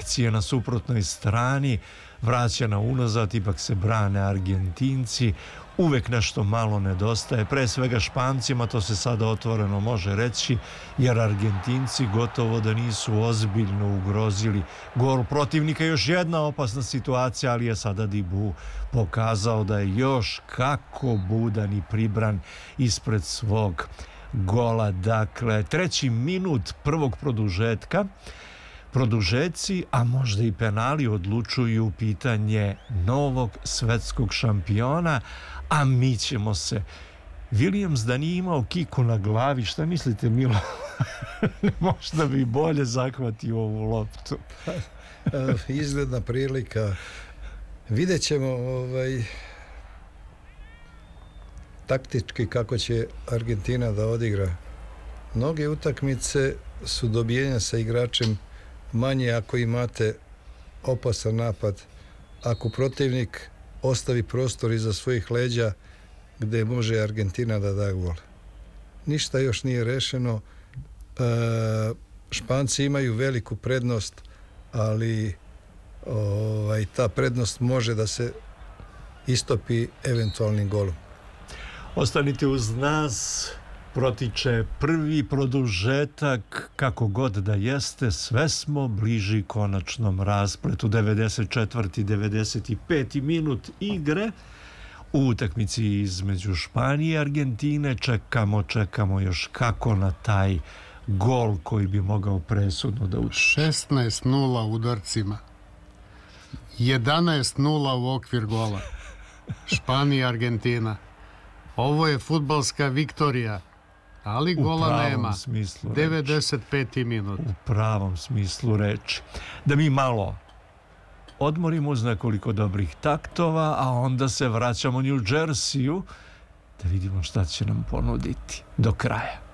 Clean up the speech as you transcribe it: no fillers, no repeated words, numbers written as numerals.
akcije na suprotnoj strani, vraćana unazad, ipak se brane Argentinci, uvek nešto malo nedostaje, pre svega Špancima, to se sada otvoreno može reći, jer Argentinci gotovo da nisu ozbiljno ugrozili gol protivnika. Još jedna opasna situacija, ali je sada Dibu pokazao da je još kako budan i pribran ispred svog gola. Dakle, 3. minut prvog produžetka. Produžeci, a možda i penali odlučuju pitanje novog svetskog šampiona, a mi ćemo se... Williams da nije imao kiku na glavi, šta mislite, Milo? Možda bi bolje zahvatio ovu loptu. Izgledna prilika. Vidjet ćemo taktički kako će Argentina da odigra. Mnoge utakmice su dobijenja sa igračem manje ako imate opasan napad, ako protivnik ostavi prostor iza svojih leđa gde može Argentina da da gol. Ništa još nije rešeno. Španci imaju veliku prednost, ali ta prednost može da se istopi eventualnim golom. Ostanite uz nas. Protiče prvi produžetak, kako god da jeste, sve smo bliži konačnom raspletu. 94. 95. minut igre u utakmici između Španije i Argentine. Čekamo još kako na taj gol koji bi mogao presudno da utiče. 16-0 udarcima, 11-0 u okvir gola. Španija, Argentina. Ovo je fudbalska viktorija, ali gola nema. 95. minut. U pravom smislu reči. Da mi malo odmorimo uz nekoliko dobrih taktova, a onda se vraćamo New Jerseyu da vidimo šta će nam ponuditi do kraja.